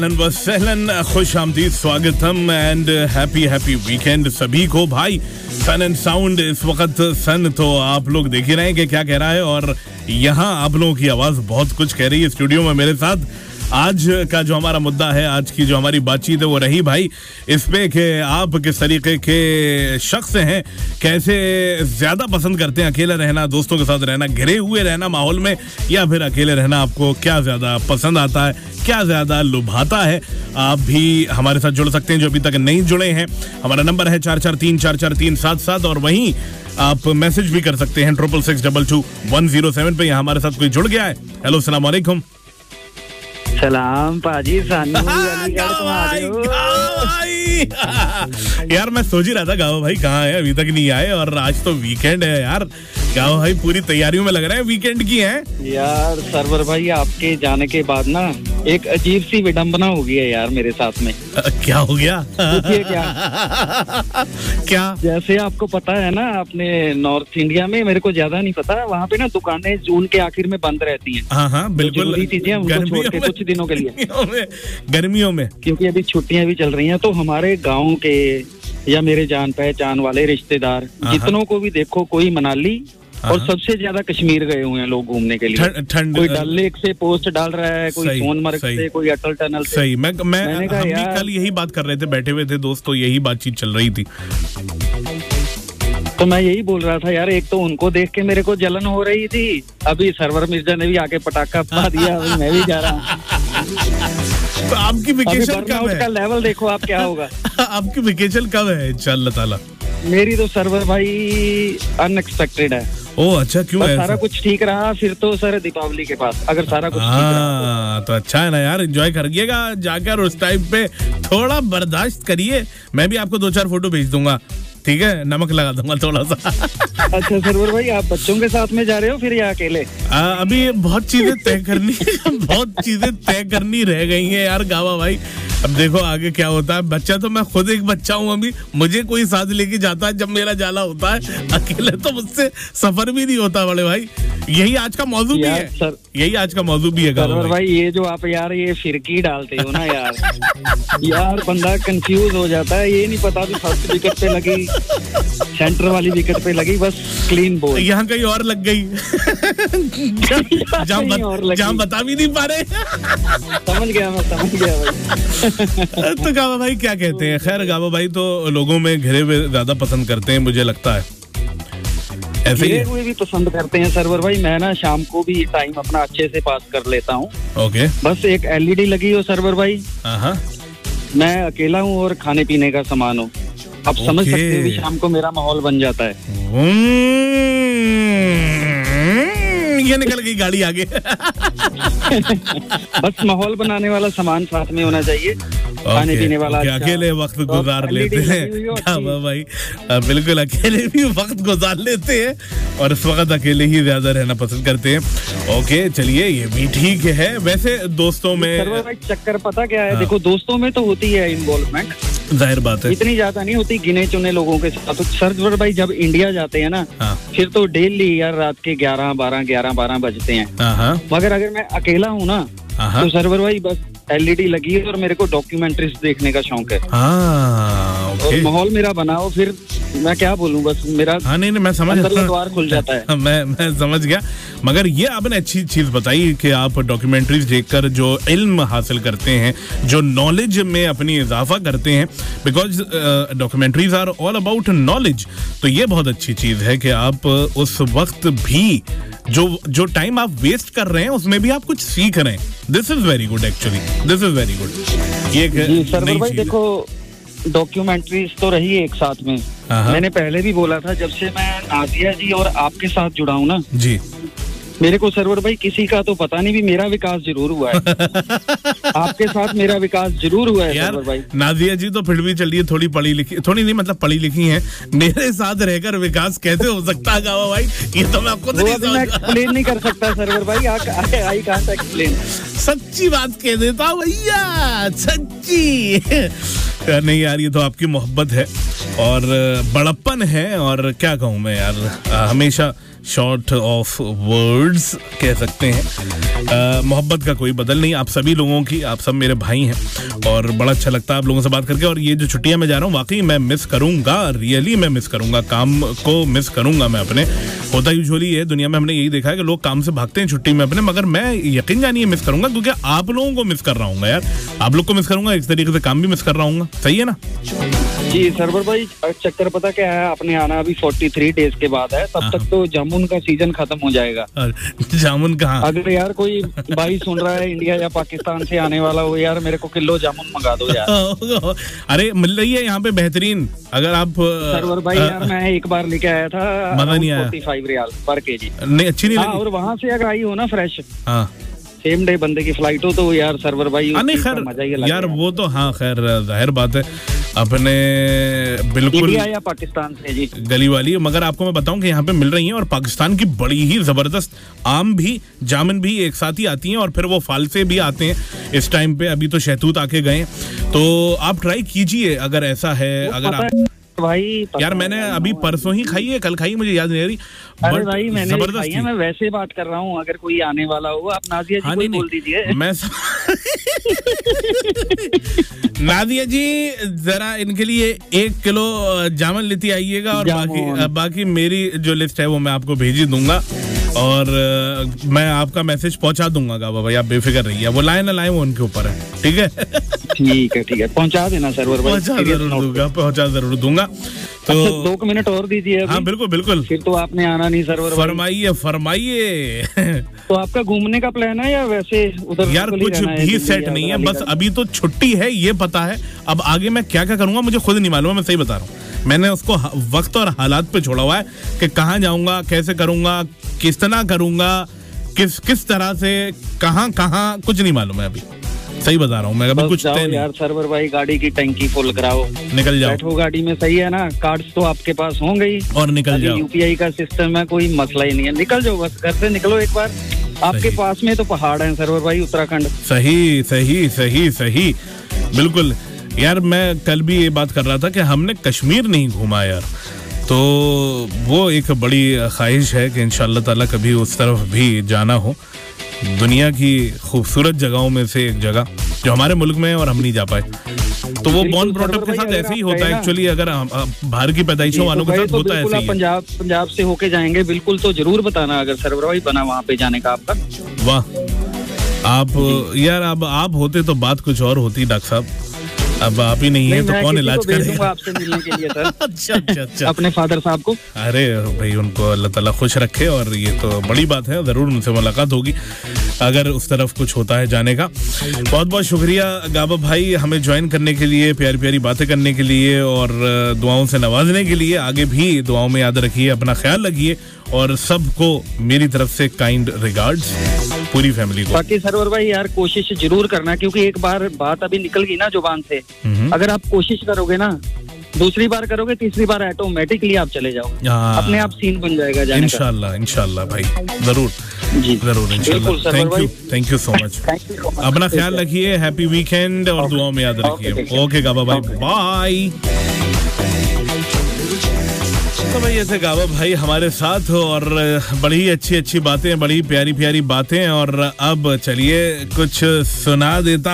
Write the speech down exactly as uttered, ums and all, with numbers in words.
वसहलन खुश आमदीद स्वागतम एंड हैप्पी हैप्पी वीकेंड सभी को भाई। सन एंड साउंड इस वक्त सन तो आप लोग देख ही रहे हैं कि क्या कह रहा है और यहाँ आप लोगों की आवाज बहुत कुछ कह रही है। स्टूडियो में मेरे साथ आज का जो हमारा मुद्दा है, आज की जो हमारी बातचीत है वो रही भाई इस पे कि आप किस तरीके के शख्स हैं, कैसे ज्यादा पसंद करते हैं अकेला रहना, दोस्तों के साथ रहना, घिरे हुए रहना माहौल में, या फिर अकेले रहना आपको क्या ज्यादा पसंद आता है, क्या ज्यादा लुभाता है। आप भी हमारे साथ जुड़ सकते हैं जो अभी तक नहीं जुड़े हैं। हमारा नंबर है चार चार तीन चार चार तीन सात सात और वहीं आप मैसेज भी कर सकते हैं triple six double two one zero seven पे। यहाँ हमारे साथ कोई जुड़ गया है। हेलो सलाम वालेकुम। सलाम पाजी सानू यार मैं सोच ही रहा था गाँव भाई कहाँ है, अभी तक नहीं आए और आज तो वीकेंड है यार। गाँव भाई पूरी तैयारियों में लग रहा है, वीकेंड की है यार। सरवर भाई आपके जाने के बाद ना एक अजीब सी विडंबना हो गई है यार मेरे साथ में। आ, क्या हो गया? पूछिए क्या क्या? जैसे आपको पता है ना, अपने नॉर्थ इंडिया में, मेरे को ज्यादा नहीं पता, वहाँ पे ना दुकानें जून के आखिर में बंद रहती हैं। हाँ हाँ बिल्कुल, चीजें उनको छोड़ के कुछ दिनों के लिए गर्मियों में, क्योंकि अभी छुट्टियां भी चल रही हैं। तो हमारे गाँव के या मेरे जान पहचान वाले रिश्तेदार जितनों को भी देखो, कोई मनाली और सबसे ज्यादा कश्मीर गए हुए हैं लोग घूमने के लिए। ठंड, कोई डल लेक से पोस्ट डाल रहा है, कोई सोनमर्ग से, कोई अटल टनल से। सही, मैं मैं हम भी कल यही बात कर रहे थे, बैठे हुए थे दोस्त, तो यही बातचीत चल रही थी। तो मैं यही बोल रहा था यार, एक तो उनको देख के मेरे को जलन हो रही थी, अभी सरवर मिर्जा ने भी आके पटाखा पा दिया, अभी मैं भी जा रहा हूँ। तो आपकी वेकेशन कब है? का लेवल देखो आप क्या होगा। आपकी वेकेशन कब है इंशाअल्लाह ताला? मेरी तो सरवर भाई अनएक्सपेक्टेड है। ओ अच्छा, क्यों है? सारा कुछ ठीक रहा फिर तो सर दीपावली के पास, अगर सारा कुछ ठीक रहा तो अच्छा है ना यार, एंजॉय करिएगा जाकर उस टाइम पे, थोड़ा बर्दाश्त करिए। मैं भी आपको दो चार फोटो भेज दूंगा, ठीक है, नमक लगा दूंगा थोड़ा सा। अच्छा सरवर भाई, आप बच्चों के साथ में जा रहे हो फिर या अकेले? आ, अभी बहुत चीजें तय करनी बहुत चीजें तय करनी रह गई हैं यार गावा भाई। अब देखो आगे क्या होता है। बच्चा तो मैं खुद एक बच्चा हूँ, अभी मुझे कोई साथ लेके जाता है जब मेरा जाला होता है, अकेले तो मुझसे सफर भी नहीं होता बड़े भाई। यही आज का मौजू भी है सर, यही आज का मौजू भी है सरवर भाई। ये जो आप यार ये फिरकी डालते हो ना यार यार बंदा कंफ्यूज हो जाता है, ये नहीं पता भी फर्स्ट विकेट पे लगी, सेंटर वाली विकेट पे लगी, बस क्लीन बॉल, यहाँ कहीं और लग गई जहाँ बत, जहाँ बता भी नहीं पा रहे। समझ गया मैं, समझ गया भाई। तो गावा भाई क्या कहते हैं? खैर गावा भाई तो लोगों में घिरे हुए ज्यादा पसंद करते हैं, मुझे लगता है ऐसे ही हुए भी पसंद करते हैं सरवर भाई। मैं ना शाम को भी टाइम अपना अच्छे से पास कर लेता हूँ। ओके, बस एक एलईडी लगी हो सरवर भाई, मैं अकेला हूँ और खाने पीने का सामान हो, आप समझ सकते हैं शाम को मेरा माहौल बन जाता है। ये निकल गई गाड़ी आगे। बस माहौल बनाने वाला सामान साथ में होना चाहिए, खाने पीने वाला। अच्छा। अकेले वक्त गुजार लेते हैं भाई, बिल्कुल अकेले भी वक्त गुजार लेते हैं और इस वक्त अकेले ही ज्यादा रहना पसंद करते हैं। ओके चलिए, ये भी ठीक है। वैसे दोस्तों में चक्कर पता क्या है? हाँ। देखो दोस्तों में तो होती है इन्वॉल्वमेंट, जाहिर बात है, इतनी ज्यादा नहीं होती, गिने चुने लोगों के साथ। तो सरवर भाई जब इंडिया जाते हैं ना, हाँ। फिर तो डेली यार रात के ग्यारह बारह ग्यारह बारह बजते हैं। हाँ। मगर अगर मैं अकेला हूँ ना, तो सरवर भाई बस एलईडी लगी है और मेरे को डॉक्यूमेंट्रीज देखने का शौक है। हाँ, ओके। और माहौल मेरा बनाओ, फिर मैं क्या बोलूं, बस मेरा हाँ नहीं नहीं मैं समझ गया, द्वार खुल जाता है। मैं मैं समझ गया। मगर ये आपने अच्छी चीज बताई कि आप डॉक्यूमेंट्रीज देखकर जो इल्म हासिल करते हैं, जो नॉलेज में अपनी इजाफा करते हैं, because documentaries are all about knowledge. तो ये बहुत अच्छी चीज है कि आप उस वक्त भी जो जो टाइम आप वेस्ट कर रहे हैं उसमें भी आप कुछ सीख रहे हैं। This is very good, actually this is very good. ये सरवर भाई देखो, डॉक्यूमेंट्रीज तो रही एक साथ में, मैंने पहले भी बोला था, जब से मैं नाजिया जी और आपके साथ जुड़ा हूँ ना जी, मेरे को सरवर भाई किसी का तो पता नहीं, भी मेरा विकास जरूर हुआ है। आपके साथ मेरा विकास जरूर हुआ है सरवर भाई। नाजिया जी तो फिर भी चलिए थोड़ी पढ़ी लिखी, थोड़ी नहीं मतलब पढ़ी लिखी हैं, मेरे साथ रहकर विकास कैसे हो सकता है गावा भाई? ये तो मैं आपको नहीं एक्सप्लेन नहीं कर सकता सरवर भाई, आई कहाँ से एक्सप्लेन। सच्ची बात कह देता भैया, सच्ची। नहीं यार, ये तो आपकी मोहब्बत है। और बड़प्पन है, और क्या कहूँ मैं यार, हमेशा शॉर्ट ऑफ वर्ड्स कह सकते हैं। मोहब्बत का कोई बदल नहीं आप सभी लोगों की, आप सब मेरे भाई हैं, और बड़ा अच्छा लगता है आप लोगों से बात करके। और ये जो छुट्टियां मैं जा रहा हूँ, वाकई मैं मिस करूंगा, रियली मैं मिस करूंगा, काम को मिस करूंगा मैं अपने। होता यूजुअली है दुनिया में, हमने यही देखा है कि लोग काम से भागते हैं छुट्टी में अपने, मगर मैं यकीन जानिए मिस करूंगा, क्योंकि आप लोगों को मिस कर रहा हूँ यार, आप लोग को मिस करूंगा, एक तरीके से काम भी मिस कर रहा हूँ। सही है ना जी सरवर भाई? चक्कर पता क्या है, अपने आना अभी तैंतालीस डेज के बाद है, तब तक तो जामुन का सीजन खत्म हो जाएगा। जामुन कहाँ? अगर यार कोई भाई सुन रहा है इंडिया या पाकिस्तान से आने वाला हो, यार मेरे को किलो जामुन मंगा दो यार। अरे मिल रही है यहाँ पे बेहतरीन, अगर आप सरवर भाई आ, यार मैं एक बार लेके आया था, मजा नहीं आया, पैंतालीस रियाल पर केजी। नहीं अच्छी नहीं लगी। और वहाँ से अगर आई हो ना फ्रेश, हाँ सेम डे बंदे की फ्लाइट हो, तो यार सरवर भाई नहीं खैर यार वो तो हाँ खैर जाहिर बात है अपने बिल्कुल या पाकिस्तान से जी गली वाली, मगर आपको मैं बताऊं कि यहाँ पे मिल रही हैं, और पाकिस्तान की बड़ी ही जबरदस्त आम भी जामुन भी एक साथ ही आती हैं, और फिर वो फाल से भी आते हैं इस टाइम पे। अभी तो शहतूत आके गए, तो आप ट्राई कीजिए अगर ऐसा है। अगर आप भाई यार मैंने अभी परसों ही खाई है, कल खाई मुझे याद नहीं आ रही। अरे भाई मैंने खाई है, मैं वैसे बात कर रहा हूँ, अगर कोई आने वाला हो आप नाजिया जी हाँ, को बोल दीजिए। मैं नादिया जी जरा इनके लिए एक किलो जामुन लेती आइएगा, और बाकी बाकी मेरी जो लिस्ट है वो मैं आपको भेज ही दूंगा, और मैं आपका मैसेज पहुंचा दूंगा गाबा भाई, आप बेफिक्र रहिए, वो लाए ना लाए वो उनके ऊपर है। ठीक है ठीक है ठीक है पहुंचा देना सरवर भाई, पहुंचा जरूर दूंगा, पहुंचा जरूर दूंगा। तो अच्छा, दो मिनट और दीजिए। हाँ बिल्कुल बिल्कुल, फिर तो आपने आना नहीं सरवर। फरमाइए फरमाइए। तो आपका घूमने का प्लान है या वैसे उधर? यार कुछ भी सेट नहीं है, बस अभी तो छुट्टी है ये पता है, अब आगे मैं क्या क्या करूंगा मुझे खुद नहीं मालूम है, मैं सही बता रहा हूँ। मैंने उसको वक्त और हालात पे छोड़ा हुआ है कि कहाँ जाऊंगा, कैसे करूंगा, किस तरह करूंगा, किस किस तरह से, कहाँ कहाँ, कुछ नहीं मालूम है अभी, सही बता रहा हूँ मैं अभी कुछ तय नहीं। यार सरवर भाई गाड़ी की टंकी फुल कराओ, निकल जाओ, बैठो गाड़ी में, सही है ना, कार्ड्स तो आपके पास होंगे ही, और निकल जाओ। यूपीआई का सिस्टम है, कोई मसला ही नहीं है, निकल जाओ बस, घर से निकलो एक बार। आपके पास में तो पहाड़ है सरवर भाई, उत्तराखंड। सही सही सही सही बिल्कुल यार, मैं कल भी ये बात कर रहा था कि हमने कश्मीर नहीं घूमा यार, तो वो एक बड़ी ख्वाहिश है कि इंशाअल्लाह ताला कभी उस तरफ भी जाना हो। दुनिया की खूबसूरत जगहों में से एक जगह जो हमारे मुल्क में है और हम नहीं जा पाए, तो वो बॉर्न ब्रॉट के साथ ऐसे ही होता है एक्चुअली, अगर बाहर की पैदाइशों वालों के साथ होता है ऐसे ही। पंजाब पंजाब से होके जाएंगे बिल्कुल, तो जरूर बताना अगर सरवर भाई बना वहाँ पे जाने का आपका। वाह आप यार, अब आप होते तो बात कुछ और होती डॉक्टर साहब, अब आप ही नहीं, नहीं है तो कौन इलाज करेगा आपसे मिलने के लिए सर। अच्छा अच्छा अच्छा अपने फादर साहब को। अरे भाई उनको अल्लाह ताला खुश रखे, और ये तो बड़ी बात है, जरूर उनसे मुलाकात होगी अगर उस तरफ कुछ होता है जाने का। बहुत बहुत शुक्रिया गाबा भाई हमें ज्वाइन करने के लिए, प्यारी प्यारी बातें करने के लिए, और दुआओं से नवाजने के लिए। आगे भी दुआओं में याद रखिए, अपना ख्याल रखिए, और सबको मेरी तरफ से काइंड रिगार्ड्स, पूरी फैमिली को। बाकी सरवर भाई यार कोशिश जरूर करना, क्योंकि एक बार बात अभी निकल गई ना जुबान से, अगर आप कोशिश करोगे ना, दूसरी बार करोगे, तीसरी बार ऑटोमेटिकली आप चले जाओ, अपने आप सीन बन जाएगा जाने का। इंशाल्लाह इंशाल्लाह भाई जरूर जी जरूर इंशाल्लाह। Thank you thank you so much, अपना ख्याल रखिए, हैप्पी वीकेंड, और दुआओं में याद रखिए। ओके गाबा भाई, बाय। तो भाई ऐसे गाबा भाई हमारे साथ, और बड़ी अच्छी अच्छी बातें, बड़ी प्यारी प्यारी बातें, और अब चलिए कुछ सुना देता